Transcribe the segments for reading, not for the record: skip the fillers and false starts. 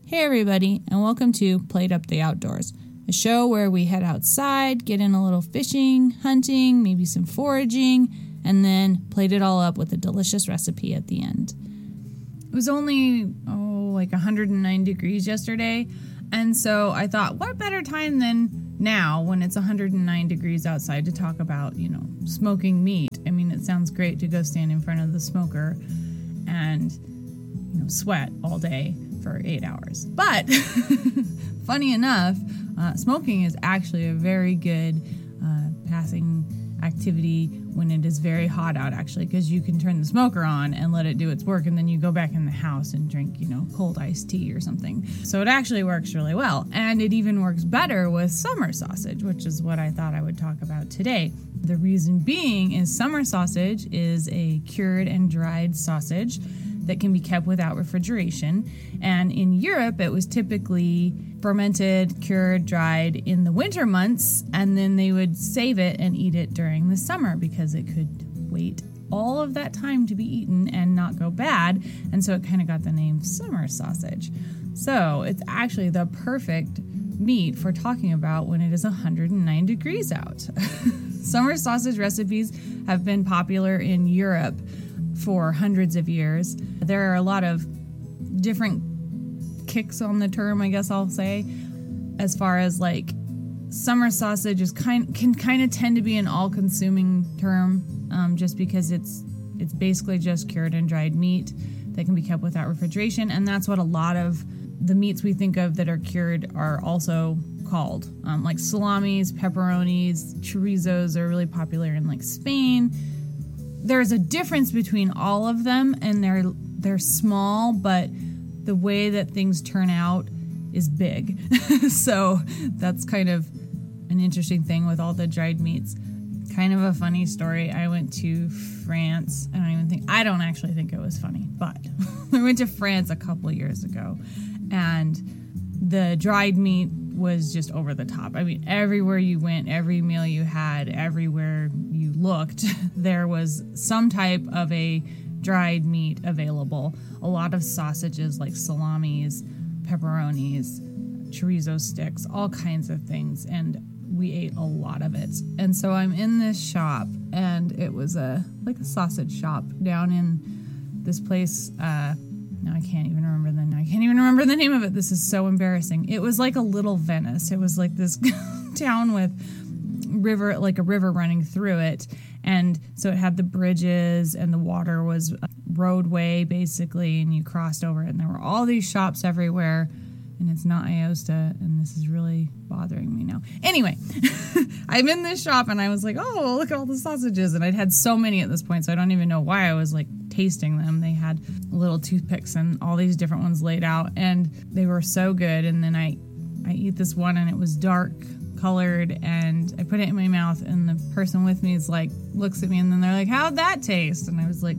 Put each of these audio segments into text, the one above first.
Hey everybody, and welcome to Plate Up the Outdoors, a show where we head outside, get in a little fishing, hunting, maybe some foraging, and then plate it all up with a delicious recipe at the end. It was only, like 109 degrees yesterday, and so I thought, what better time than now when it's 109 degrees outside to talk about, smoking meat. I mean, it sounds great to go stand in front of the smoker and, sweat all day for 8 hours. But funny enough, smoking is actually a very good passing activity when it is very hot out, actually, because you can turn the smoker on and let it do its work, and then you go back in the house and drink, cold iced tea or something. So it actually works really well, and it even works better with summer sausage, which is what I thought I would talk about today. The reason being is summer sausage is a cured and dried sausage that can be kept without refrigeration. And in Europe, it was typically fermented, cured, dried in the winter months, and then they would save it and eat it during the summer because it could wait all of that time to be eaten and not go bad. And so it kind of got the name summer sausage. So it's actually the perfect meat for talking about when it is 109 degrees out. Summer sausage recipes have been popular in Europe for hundreds of years. There are a lot of different kicks on the term, I guess I'll say, as far as like summer sausage can kind of tend to be an all-consuming term, just because it's basically just cured and dried meat that can be kept without refrigeration, and that's what a lot of the meats we think of that are cured are also called. Like salamis, pepperonis, chorizos are really popular in like Spain. There's a difference between all of them, and they're small, but the way that things turn out is big. So that's kind of an interesting thing with all the dried meats. Kind of a funny story. I went to France. I don't actually think it was funny, but I went to France a couple years ago, and the dried meat was just over the top. I mean, everywhere you went, every meal you had, everywhere you looked, there was some type of a dried meat available. A lot of sausages like salamis, pepperonis, chorizo sticks, all kinds of things, and we ate a lot of it. And so I'm in this shop, and it was a sausage shop down in this place. Now I can't even remember the name of it. This is so embarrassing. It was like a little Venice. It was like this town with a river running through it. And so it had the bridges, and the water was a roadway basically, and you crossed over it, and there were all these shops everywhere. And it's not Aosta, and this is really bothering me now. Anyway, I'm in this shop, and I was like, oh, look at all the sausages. And I'd had so many at this point, so I don't even know why I was, tasting them. They had little toothpicks and all these different ones laid out, and they were so good. And then I eat this one, and it was dark colored, and I put it in my mouth, and the person with me is looks at me, and then they're like, how'd that taste? And I was like,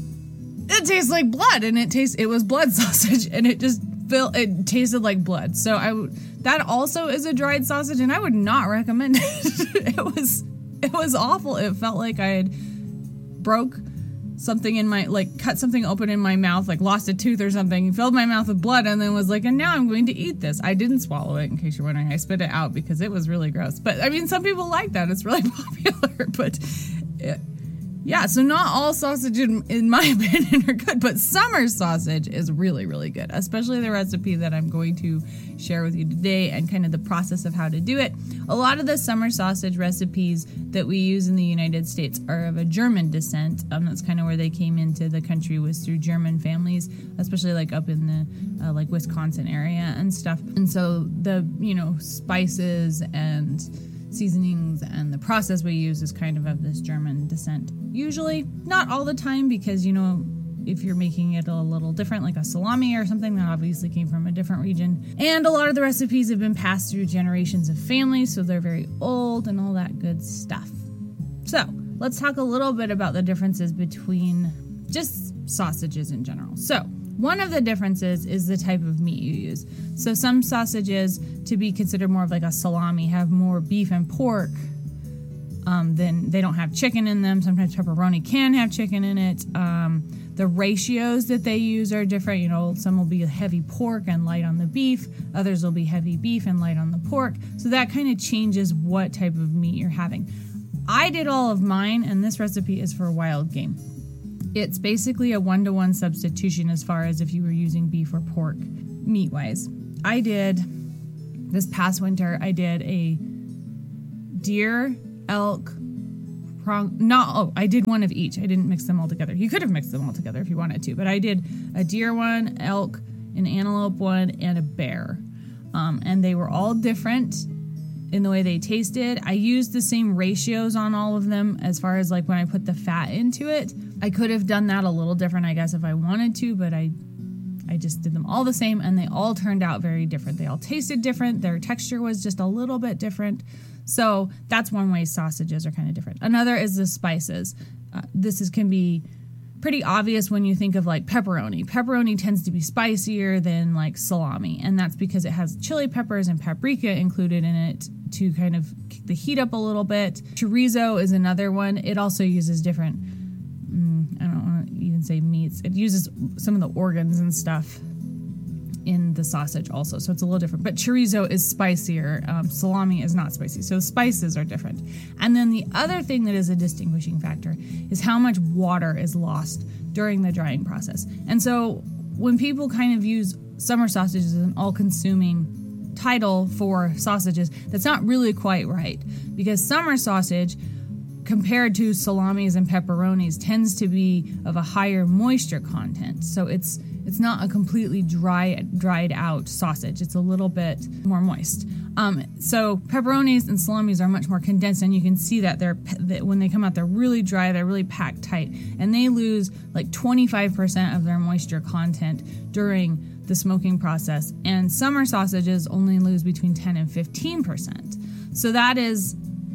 it tastes like blood. And it was blood sausage, and it tasted like blood. So that also is a dried sausage, and I would not recommend it. It was awful. It felt like I had broke something in my, cut something open in my mouth, lost a tooth or something, filled my mouth with blood, and then was like, and now I'm going to eat this. I didn't swallow it, in case you're wondering. I spit it out because it was really gross. But I mean, some people like that. It's really popular, but yeah, so not all sausage, in my opinion, are good, but summer sausage is really, really good, especially the recipe that I'm going to share with you today and kind of the process of how to do it. A lot of the summer sausage recipes that we use in the United States are of a German descent. That's kind of where they came into the country, was through German families, especially up in the Wisconsin area and stuff. And so the, spices and seasonings and the process we use is kind of this German descent. Usually, not all the time, because, if you're making it a little different, like a salami or something, that obviously came from a different region. And a lot of the recipes have been passed through generations of families, so they're very old and all that good stuff. So, let's talk a little bit about the differences between just sausages in general. So, one of the differences is the type of meat you use. So some sausages, to be considered more of a salami, have more beef and pork. Then they don't have chicken in them. Sometimes pepperoni can have chicken in it. The ratios that they use are different. You know, some will be heavy pork and light on the beef. Others will be heavy beef and light on the pork. So that kind of changes what type of meat you're having. I did all of mine, and this recipe is for wild game. It's basically a 1-to-1 substitution as far as if you were using beef or pork meat-wise. I did, this past winter, I did a deer, elk, I did one of each. I didn't mix them all together. You could have mixed them all together if you wanted to, but I did a deer one, elk, an antelope one, and a bear. And they were all different in the way they tasted. I used the same ratios on all of them as far as like when I put the fat into it. I could have done that a little different, I guess, if I wanted to, but I just did them all the same, and they all turned out very different. They all tasted different. Their texture was just a little bit different. So that's one way sausages are kind of different. Another is the spices. This can be pretty obvious when you think of like pepperoni. Pepperoni tends to be spicier than like salami, and that's because it has chili peppers and paprika included in it to kind of kick the heat up a little bit. Chorizo is another one. It also uses different, I don't want to even say meats. It uses some of the organs and stuff in the sausage also, so it's a little different. But chorizo is spicier. Salami is not spicy, so spices are different. And then the other thing that is a distinguishing factor is how much water is lost during the drying process. And so when people kind of use summer sausages as an all-consuming title for sausages, that's not really quite right, because summer sausage, compared to salamis and pepperonis, tends to be of a higher moisture content. So it's not a completely dried out sausage. It's a little bit more moist. So pepperonis and salamis are much more condensed, and you can see that when they come out, they're really dry, they're really packed tight, and they lose like 25% of their moisture content during the smoking process. And summer sausages only lose between 10 and 15%. So that is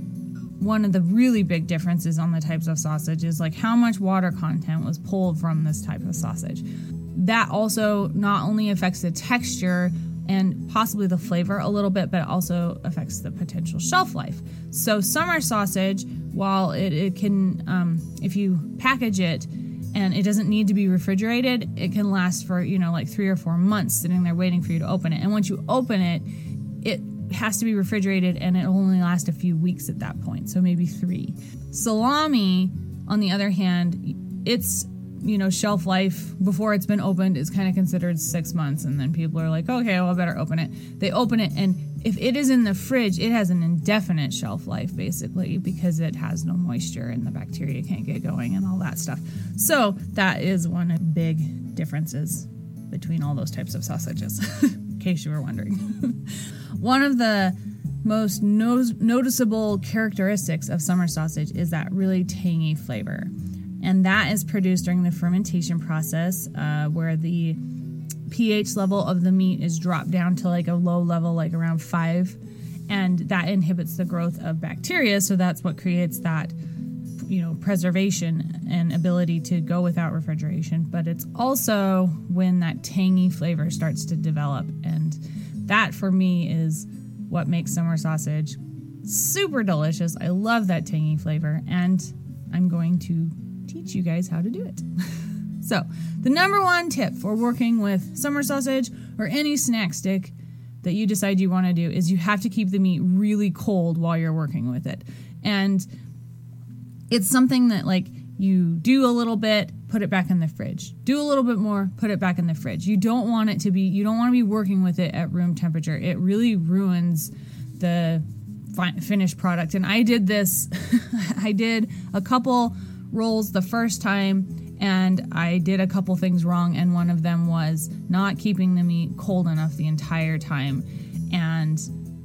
one of the really big differences on the types of sausage, is like how much water content was pulled from this type of sausage. That also not only affects the texture and possibly the flavor a little bit, but it also affects the potential shelf life. So summer sausage, while it can, if you package it and it doesn't need to be refrigerated, it can last for, like 3 or 4 months sitting there waiting for you to open it. And once you open it, it has to be refrigerated, and it only lasts a few weeks at that point, so maybe 3. Salami, on the other hand, it's shelf life before it's been opened is kind of considered 6 months, and then people are like, okay, well, I better open it. They open it, and if it is in the fridge, it has an indefinite shelf life, basically, because it has no moisture and the bacteria can't get going and all that stuff. So that is one of the big differences between all those types of sausages, in case you were wondering. One of the most noticeable characteristics of summer sausage is that really tangy flavor. And that is produced during the fermentation process, where the pH level of the meat is dropped down to like a low level, like around 5. And that inhibits the growth of bacteria. So that's what creates that, preservation and ability to go without refrigeration. But it's also when that tangy flavor starts to develop. And that, for me, is what makes summer sausage super delicious. I love that tangy flavor, and I'm going to teach you guys how to do it. So, the number one tip for working with summer sausage or any snack stick that you decide you want to do is you have to keep the meat really cold while you're working with it. And it's something that, like, you do a little bit, put it back in the fridge. Do a little bit more, put it back in the fridge. You don't want to be working with it at room temperature. It really ruins the finished product. And I did this, I did a couple rolls the first time, and I did a couple things wrong, and one of them was not keeping the meat cold enough the entire time, and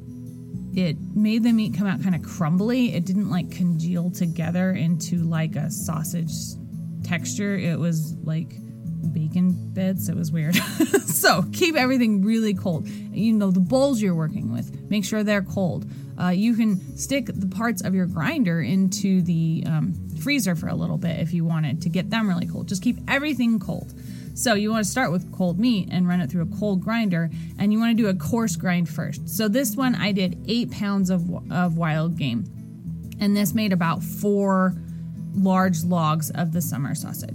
it made the meat come out kind of crumbly. It didn't like congeal together into like a sausage texture. It was like bacon bits. It was weird. So keep everything really cold. The bowls you're working with, make sure they're cold. You can stick the parts of your grinder into the freezer for a little bit if you wanted to get them really cold. Just keep everything cold. So you want to start with cold meat and run it through a cold grinder, and you want to do a coarse grind first. So this one I did 8 pounds of wild game, and this made about 4 large logs of the summer sausage.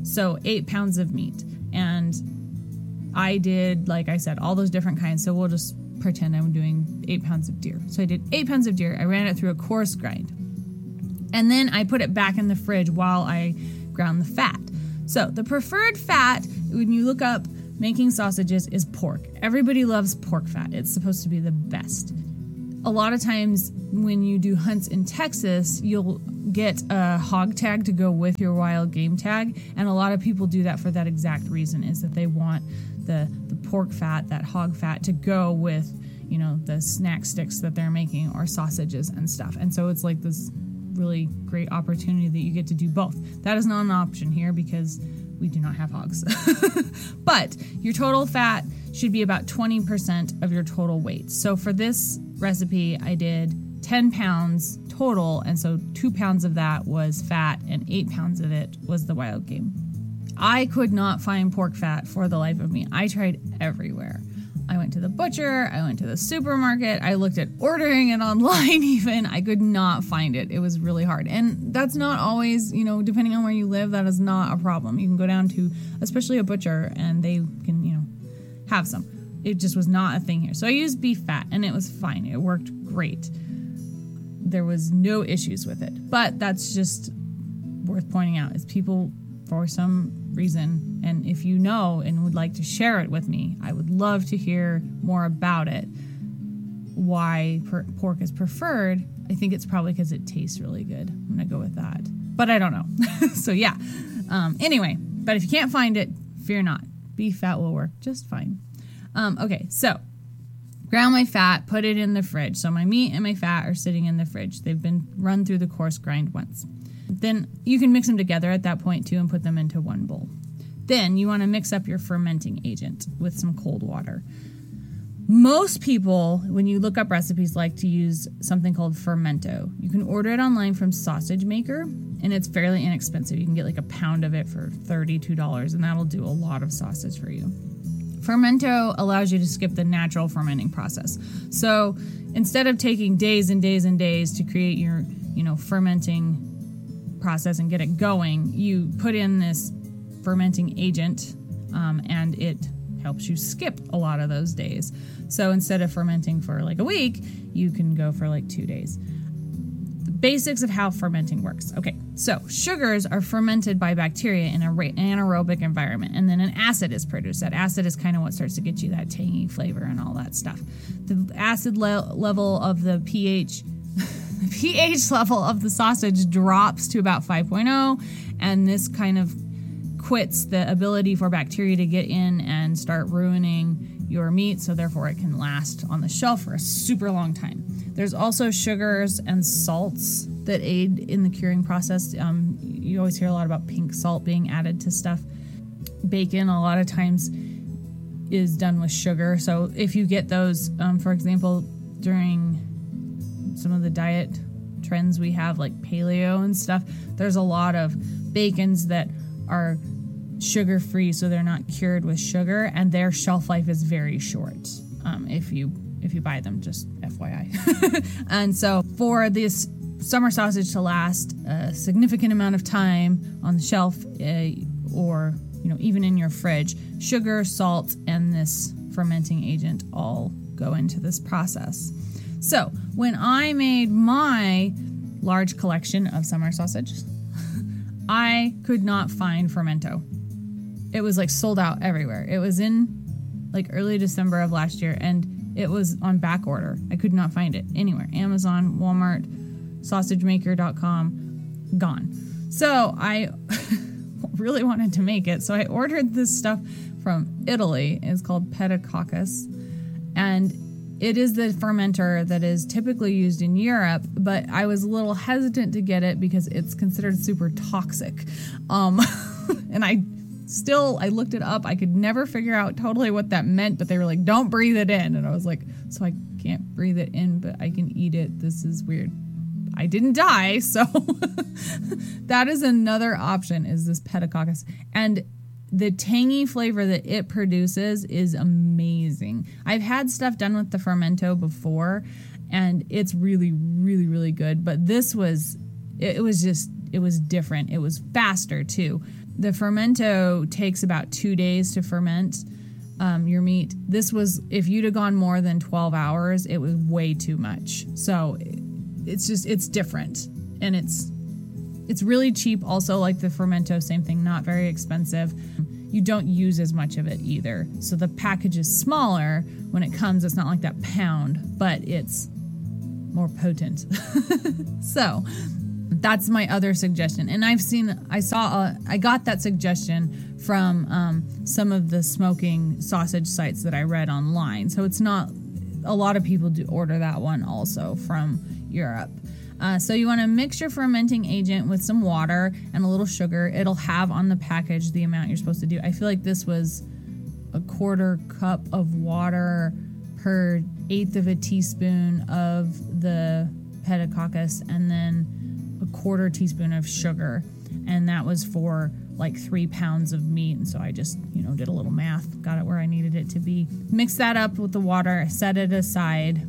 So 8 pounds of meat. And I did, like I said, all those different kinds. So we'll just pretend I'm doing 8 pounds of deer. So I did 8 pounds of deer. I ran it through a coarse grind. And then I put it back in the fridge while I ground the fat. So the preferred fat, when you look up making sausages, is pork. Everybody loves pork fat. It's supposed to be the best. A lot of times when you do hunts in Texas, you'll get a hog tag to go with your wild game tag. And a lot of people do that for that exact reason, is that they want the pork fat, that hog fat, to go with, you know, the snack sticks that they're making or sausages and stuff. And so it's like this really great opportunity that you get to do both. That is not an option here because we do not have hogs. But your total fat should be about 20% of your total weight. So for this recipe, I did 10 pounds total, and so 2 pounds of that was fat and 8 pounds of it was the wild game. I could not find pork fat for the life of me. I tried everywhere. I went to the butcher, I went to the supermarket, I looked at ordering it online even. I could not find it. It was really hard. And that's not always, you know, depending on where you live, that is not a problem. You can go down to, especially a butcher, and they can, you know, have some. It just was not a thing here. So I used beef fat, and it was fine. It worked great. There was no issues with it. But that's just worth pointing out, is people, for some reason, and if you know and would like to share it with me, I would love to hear more about it. Why pork is preferred. I think it's probably because it tastes really good. I'm going to go with that. But I don't know. So yeah. Anyway, but if you can't find it, fear not. Beef fat will work just fine. Okay, so ground my fat, put it in the fridge. So my meat and my fat are sitting in the fridge. They've been run through the coarse grind once. Then you can mix them together at that point too and put them into one bowl. Then you want to mix up your fermenting agent with some cold water. Most people, when you look up recipes, like to use something called Fermento. You can order it online from Sausage Maker, and it's fairly inexpensive. You can get like a pound of it for $32, and that'll do a lot of sausage for you. Fermento allows you to skip the natural fermenting process. So instead of taking days and days and days to create your, you know, fermenting process and get it going, you put in this fermenting agent, and it helps you skip a lot of those days. So instead of fermenting for like a week, you can go for like 2 days. The basics of how fermenting works. Okay, so sugars are fermented by bacteria in an anaerobic environment, and then an acid is produced. That acid is kind of what starts to get you that tangy flavor and all that stuff. The acid level of the pH the pH level of the sausage drops to about 5.0, and this kind of quits the ability for bacteria to get in and start ruining your meat, so therefore it can last on the shelf for a super long time. There's also sugars and salts that aid in the curing process. You always hear a lot about pink salt being added to stuff. Bacon a lot of times is done with sugar, so if you get those, for example, during some of the diet trends we have, like paleo and stuff, there's a lot of bacons that are sugar-free, so they're not cured with sugar, and their shelf life is very short if you buy them, just FYI. And so for this summer sausage to last a significant amount of time on the shelf, or you know, even in your fridge, sugar, salt, and this fermenting agent all go into this process. So when I made my large collection of summer sausages, I could not find Fermento. It was like sold out everywhere. It was in like early December of last year, and it was on back order. I could not find it anywhere. Amazon, Walmart, SausageMaker.com, gone. So I really wanted to make it. So I ordered this stuff from Italy. It's called Pedicockus, and it is the fermenter that is typically used in Europe, but I was a little hesitant to get it because it's considered super toxic. And I looked it up. I could never figure out totally what that meant, but they were like, don't breathe it in. And I was like, so I can't breathe it in, but I can eat it. This is weird. I didn't die, so that is another option, is this Pedicockus. And the tangy flavor that it produces is amazing. I've had stuff done with the Fermento before, and it's really, really, really good. But this was, it was different. It was faster too. the fermento takes about 2 days to ferment your meat. This was, if you'd have gone more than 12 hours, it was way too much. So it's different. And it's really cheap also, like the fermento, same thing, not very expensive. You don't use as much of it either. So the package is smaller when it comes. It's not like that pound, but it's more potent. So that's my other suggestion. And I got that suggestion from some of the smoking sausage sites that I read online. So it's not, a lot of people do order that one also from Europe. So you want to mix your fermenting agent with some water and a little sugar. It'll have on the package the amount you're supposed to do. I feel like this was a 1/4 cup of water per 1/8 of a teaspoon of the pediococcus, and then a 1/4 teaspoon of sugar. And that was for like 3 pounds of meat. And so I just, did a little math, got it where I needed it to be. Mix that up with the water, set it aside,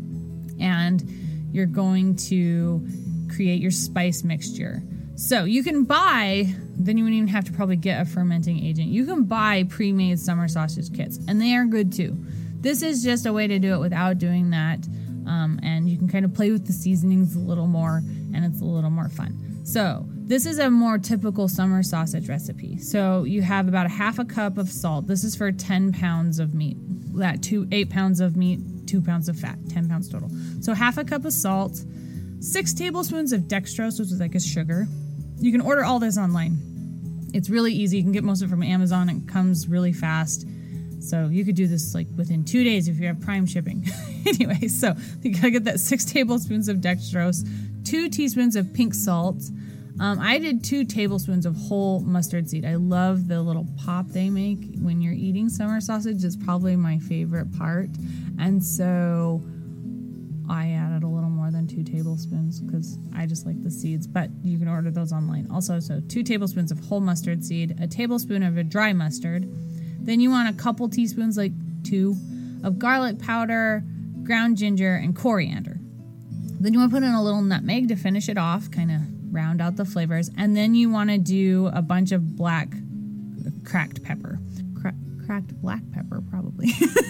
and you're going to create your spice mixture. So you can buy, then you wouldn't even have to probably get a fermenting agent. You can buy pre-made summer sausage kits, and they are good too. This is just a way to do it without doing that. And you can kind of play with the seasonings a little more, and it's a little more fun. So this is a more typical summer sausage recipe. So you have about 1/2 cup of salt. This is for 10 pounds of meat. 8 pounds of meat, 2 pounds of fat, 10 pounds total. So 1/2 cup of salt, 6 tablespoons of dextrose, which is like a sugar. You can order all this online. It's really easy. You can get most of it from Amazon. It comes really fast. So you could do this like within 2 days if you have Prime shipping. Anyway, so you gotta get that 6 tablespoons of dextrose, 2 teaspoons of pink salt. I did 2 tablespoons of whole mustard seed. I love the little pop they make when you're eating summer sausage. It's probably my favorite part. And so I added a little more than 2 tablespoons because I just like the seeds, but you can order those online. Also, so 2 tablespoons of whole mustard seed, a tablespoon of a dry mustard. Then you want a couple teaspoons, like 2, of garlic powder, ground ginger, and coriander. Then you want to put in a little nutmeg to finish it off, kind of round out the flavors. And then you want to do a bunch of black cracked pepper. Cracked black pepper, probably.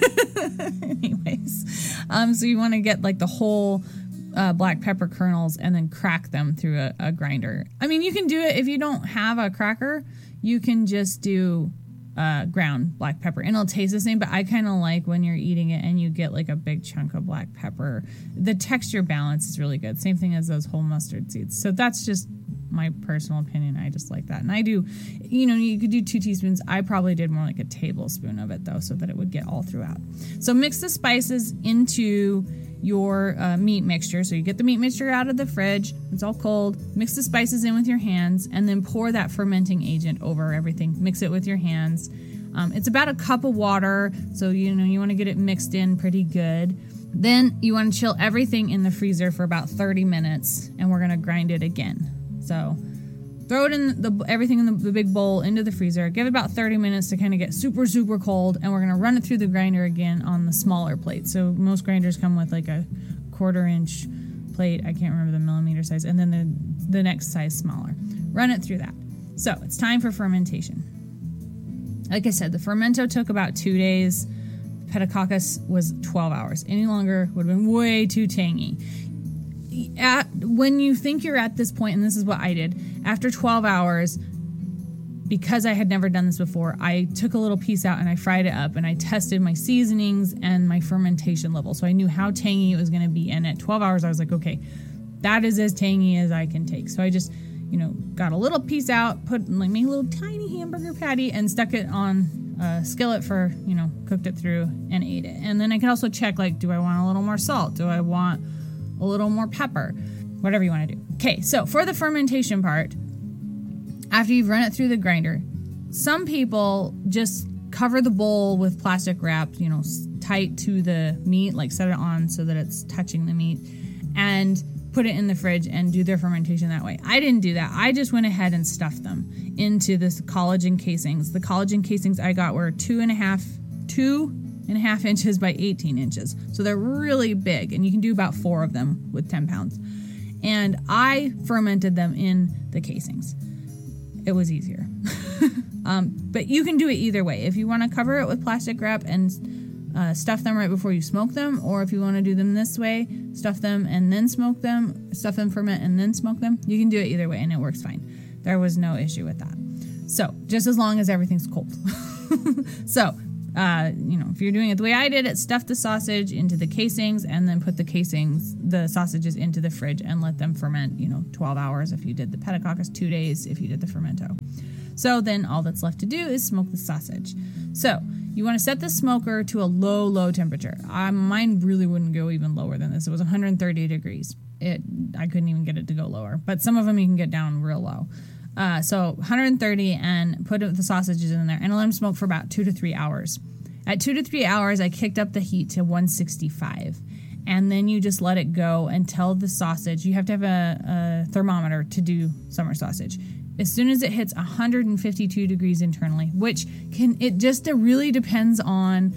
Anyways, so you want to get like the whole black pepper kernels and then crack them through a grinder. I mean, you can do it if you don't have a cracker. You can just do ground black pepper and it'll taste the same, but I kind of like when you're eating it and you get like a big chunk of black pepper. The texture balance is really good. Same thing as those whole mustard seeds. So that's just my personal opinion. I just like that. And I do, you could do 2 teaspoons. I probably did more like a tablespoon of it though, so that it would get all throughout. So mix the spices into your meat mixture. So you get the meat mixture out of the fridge. It's all cold. Mix the spices in with your hands and then pour that fermenting agent over everything. Mix it with your hands. It's about a cup of water. So, you want to get it mixed in pretty good. Then you want to chill everything in the freezer for about 30 minutes and we're going to grind it again. So throw it in everything in the big bowl into the freezer. Give it about 30 minutes to kind of get super, super cold. And we're going to run it through the grinder again on the smaller plate. So most grinders come with like a 1/4 inch plate. I can't remember the millimeter size. And then the next size smaller. Run it through that. So it's time for fermentation. Like I said, the fermento took about 2 days. The pediococcus was 12 hours. Any longer would have been way too tangy. When you think you're at this point, and this is what I did, after 12 hours, because I had never done this before, I took a little piece out and I fried it up and I tested my seasonings and my fermentation level. So I knew how tangy it was going to be. And at 12 hours, I was like, okay, that is as tangy as I can take. So I just, got a little piece out, made a little tiny hamburger patty and stuck it on a skillet for, cooked it through and ate it. And then I could also check, do I want a little more salt? Do I want a little more pepper? Whatever you want to do. Okay, so for the fermentation part, after you've run it through the grinder, some people just cover the bowl with plastic wrap, tight to the meat, set it on so that it's touching the meat, and put it in the fridge and do their fermentation that way. I didn't do that. I just went ahead and stuffed them into this collagen casings. The collagen casings I got were 2.5 inches by 18 inches. So they're really big, and you can do about 4 of them with 10 pounds. And I fermented them in the casings. It was easier. But you can do it either way. If you want to cover it with plastic wrap and stuff them right before you smoke them, or if you want to do them this way, stuff them and then smoke them, stuff them, ferment, and then smoke them, you can do it either way, and it works fine. There was no issue with that. So, just as long as everything's cold. So, if you're doing it the way I did it, stuff the sausage into the casings and then put the sausages into the fridge and let them ferment, 12 hours if you did the pedicockus, 2 days if you did the fermento. So then all that's left to do is smoke the sausage. So you want to set the smoker to a low temperature. Mine really wouldn't go even lower than this. It was 130 degrees. I couldn't even get it to go lower, but some of them you can get down real low. So 130 and put the sausages in there and let them smoke for about 2 to 3 hours. At 2 to 3 hours, I kicked up the heat to 165. And then you just let it go until the sausage, you have to have a thermometer to do summer sausage. As soon as it hits 152 degrees internally, it just really depends on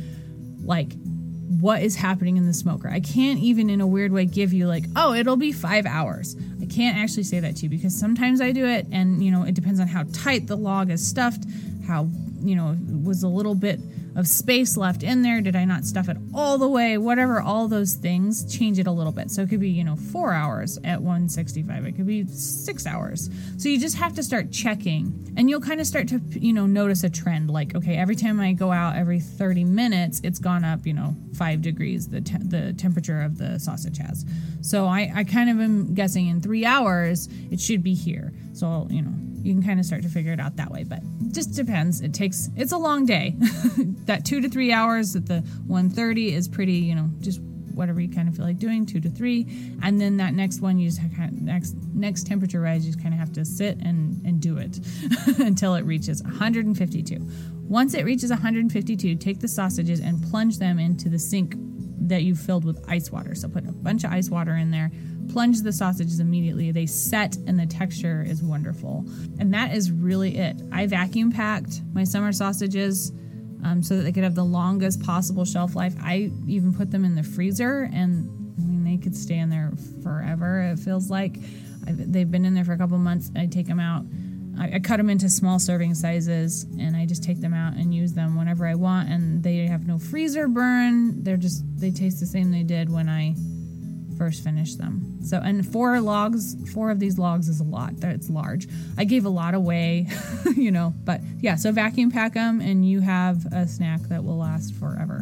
what is happening in the smoker. I can't even in a weird way give you it'll be 5 hours. I can't actually say that to you because sometimes I do it and, it depends on how tight the log is stuffed, how, was a little bit of space left in there. Did I not stuff it all the way? Whatever, all those things change it a little bit. So it could be, 4 hours at 165. It could be 6 hours. So you just have to start checking and you'll kind of start to, notice a trend. Okay, every time I go out every 30 minutes, it's gone up, 5 degrees, the temperature of the sausage has. So I kind of am guessing in 3 hours, it should be here. So, you can kind of start to figure it out that way, but it just depends. It's a long day. That 2 to 3 hours at the 130 is pretty, just whatever you kind of feel like doing, 2 to 3. And then that next one, you just next temperature rise, you just kind of have to sit and do it until it reaches 152. Once it reaches 152, take the sausages and plunge them into the sink that you've filled with ice water. So put a bunch of ice water in there, plunge the sausages immediately. They set and the texture is wonderful. And that is really it. I vacuum packed my summer sausages so that they could have the longest possible shelf life. I even put them in the freezer and they could stay in there forever. It feels like they've been in there for a couple months. I take them out. I cut them into small serving sizes and I just take them out and use them whenever I want. And they have no freezer burn. They taste the same they did when I first finished them. So, and 4 of these logs is a lot. It's large. I gave a lot away, but yeah, so vacuum pack them and you have a snack that will last forever.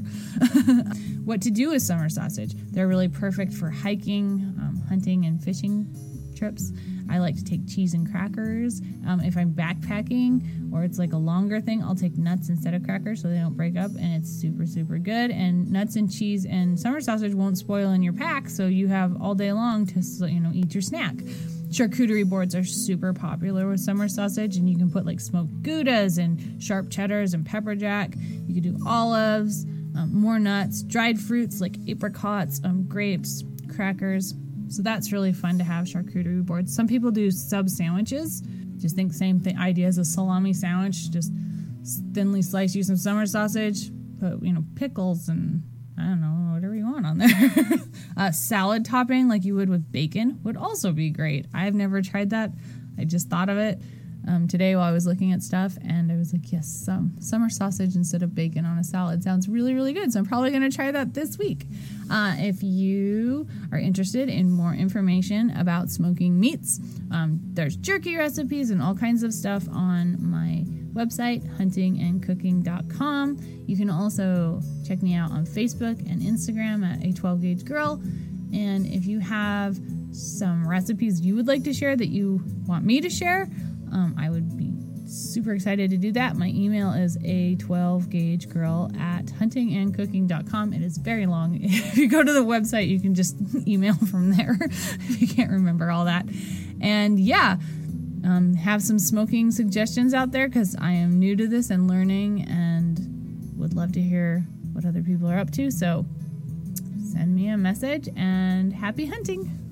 What to do with summer sausage? They're really perfect for hiking, hunting, and fishing trips. I like to take cheese and crackers. If I'm backpacking or it's a longer thing, I'll take nuts instead of crackers so they don't break up, and it's super, super good. And nuts and cheese and summer sausage won't spoil in your pack, so you have all day long to eat your snack. Charcuterie boards are super popular with summer sausage, and you can put smoked Goudas and sharp cheddars and pepper jack. You could do olives, more nuts, dried fruits like apricots, grapes, crackers. So that's really fun to have charcuterie boards. Some people do sub sandwiches. Just think same thing idea as a salami sandwich. Just thinly slice you some summer sausage, put pickles and I don't know, whatever you want on there. Salad topping like you would with bacon would also be great. I've never tried that. I just thought of it today while I was looking at stuff, and I was like, yes, summer sausage instead of bacon on a salad sounds really, really good. So I'm probably going to try that this week. If you are interested in more information about smoking meats, there's jerky recipes and all kinds of stuff on my website, huntingandcooking.com. You can also check me out on Facebook and Instagram at a 12-gauge girl. And if you have some recipes you would like to share that you want me to share, I would be super excited to do that. My email is a12gaugegirl@huntingandcooking.com. It is very long. If you go to the website, you can just email from there if you can't remember all that. And yeah, have some smoking suggestions out there because I am new to this and learning and would love to hear what other people are up to. So send me a message and happy hunting.